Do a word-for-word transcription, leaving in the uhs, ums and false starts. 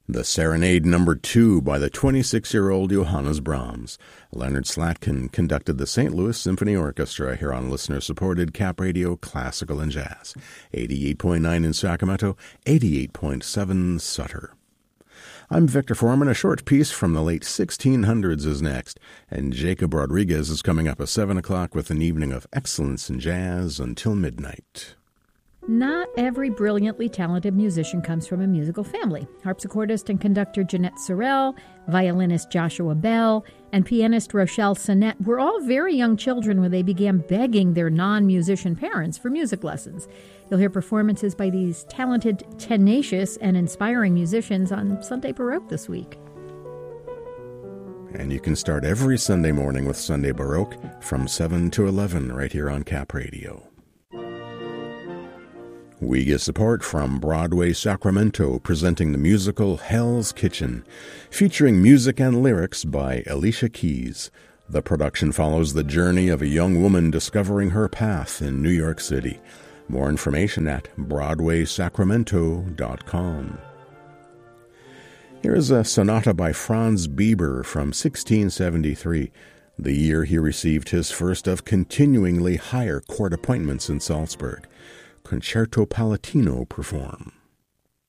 The Serenade Number Two by the twenty-six-year-old Johannes Brahms. Leonard Slatkin conducted the Saint Louis Symphony Orchestra here on listener-supported Cap Radio Classical and Jazz. eighty-eight point nine in Sacramento, eighty-eight point seven Sutter. I'm Victor Foreman. A short piece from the late sixteen hundreds is next, and Jacob Rodriguez is coming up at seven o'clock with an evening of excellence in jazz until midnight. Not every brilliantly talented musician comes from a musical family. Harpsichordist and conductor Jeanette Sorrell, violinist Joshua Bell, and pianist Rochelle Sinnett were all very young children when they began begging their non-musician parents for music lessons. You'll hear performances by these talented, tenacious, and inspiring musicians on Sunday Baroque this week. And you can start every Sunday morning with Sunday Baroque from seven to eleven right here on Cap Radio. We get support from Broadway Sacramento, presenting the musical Hell's Kitchen, featuring music and lyrics by Alicia Keys. The production follows the journey of a young woman discovering her path in New York City. More information at broadway sacramento dot com. Here's a sonata by Franz Bieber from sixteen seventy-three, the year he received his first of continuingly higher court appointments in Salzburg. Concerto Palatino perform.